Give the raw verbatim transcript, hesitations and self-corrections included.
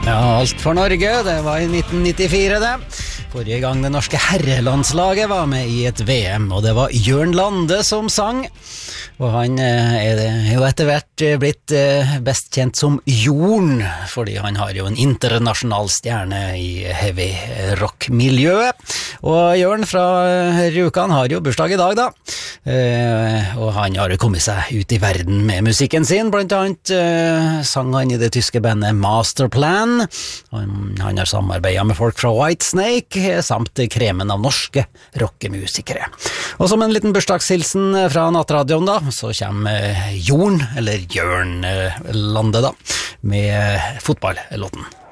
Ja, alt for Norge, det var i nitten nittifire det. Forrige gang det norske herrelandslaget var med i et V M, og det var Jørn Lande som sang. Og han er jo etter hvert blitt best kjent som Jorn, fordi han har jo en internasjonal stjerne i heavy rock-miljøet. Og Jørn fra Rjukan har jo bursdag i dag da, og han har kommet seg ut i verden med musikken sin. Blant annet sang han i det tyske bandet Masterplan. Han, han har samarbeidet med folk fra Whitesnake, samt kremen av norske rockemusikere. Og som en liten bursdagshilsen fra Nattradioen da, så kommer Jorn, eller Jørn Lande da, med fotballåten.